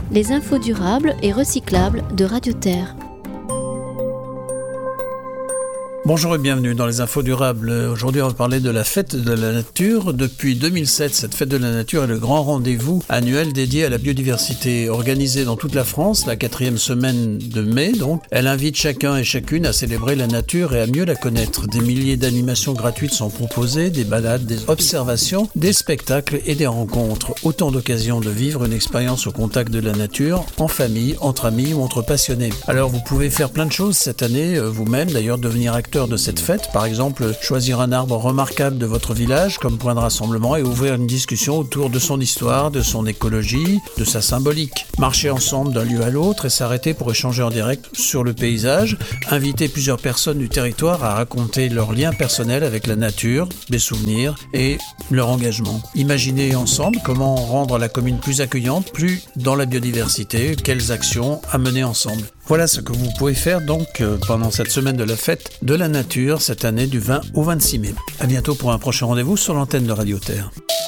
les infos durables et recyclables de Radio Terre. Bonjour et bienvenue dans les infos durables. Aujourd'hui, on va parler de la fête de la nature. Depuis 2007, cette fête de la nature est le grand rendez-vous annuel dédié à la biodiversité. Organisée dans toute la France, la 4e semaine de mai, donc, elle invite chacun et chacune à célébrer la nature et à mieux la connaître. Des milliers d'animations gratuites sont proposées, des balades, des observations, des spectacles et des rencontres. Autant d'occasions de vivre une expérience au contact de la nature, en famille, entre amis ou entre passionnés. Alors, vous pouvez faire plein de choses cette année, vous-même, d'ailleurs, devenir acteur de cette fête, par exemple choisir un arbre remarquable de votre village comme point de rassemblement et ouvrir une discussion autour de son histoire, de son écologie, de sa symbolique. Marcher ensemble d'un lieu à l'autre et s'arrêter pour échanger en direct sur le paysage, inviter plusieurs personnes du territoire à raconter leurs liens personnels avec la nature, des souvenirs et leur engagement. Imaginez ensemble comment rendre la commune plus accueillante, plus dans la biodiversité, quelles actions à mener ensemble. Voilà ce que vous pouvez faire donc pendant cette semaine de la fête de la nature cette année du 20 au 26 mai. À bientôt pour un prochain rendez-vous sur l'antenne de Radio Terre.